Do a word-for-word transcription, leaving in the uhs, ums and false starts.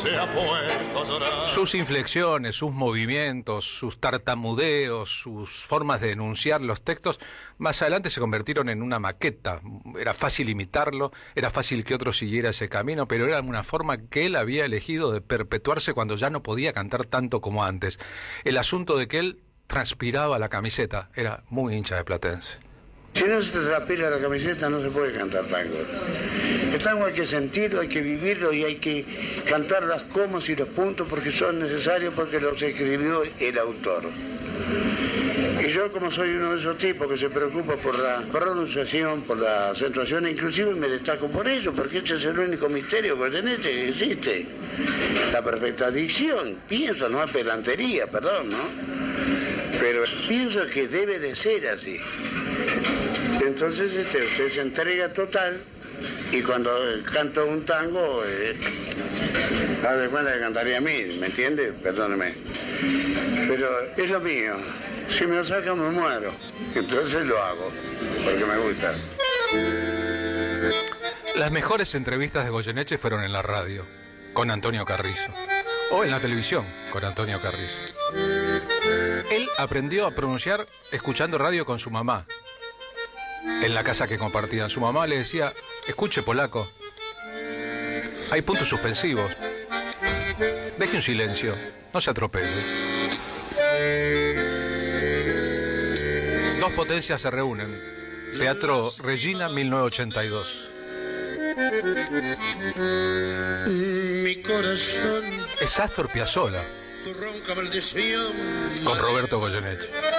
se ha puesto a llorar. Sus inflexiones, sus movimientos, sus tartamudeos, sus formas de enunciar los textos, más adelante se convirtieron en una maqueta. Era fácil imitarlo, era fácil que otro siguiera ese camino, pero era una forma que él había elegido de perpetuarse cuando ya no podía cantar tanto como antes. El asunto de que él transpiraba la camiseta, era muy hincha de Platense. Si no se transpira la camiseta no se puede cantar tango. El tango hay que sentirlo, hay que vivirlo y hay que cantar las comas y los puntos porque son necesarios porque los escribió el autor. Y yo, como soy uno de esos tipos que se preocupa por la pronunciación, por la acentuación, inclusive me destaco por ello, porque ese es el único misterio que que existe. La perfecta dicción, pienso, no es pedantería, perdón, ¿no? Pero pienso que debe de ser así. Entonces este, usted se entrega total y cuando canto un tango, eh, haz de cuenta que cantaría a mí, ¿me entiende? Perdóneme. Pero es lo mío. Si me lo sacan me muero. Entonces lo hago, porque me gusta. Las mejores entrevistas de Goyeneche fueron en la radio, con Antonio Carrizo, o en la televisión, con Antonio Carrizo. Él aprendió a pronunciar escuchando radio con su mamá. En la casa que compartían, su mamá le decía: escuche, polaco, hay puntos suspensivos, deje un silencio, no se atropelle. Dos potencias se reúnen. Teatro Regina, mil novecientos ochenta y dos. Mi corazón Es Astor Piazzolla tu ronca maldición con Roberto Goyeneche.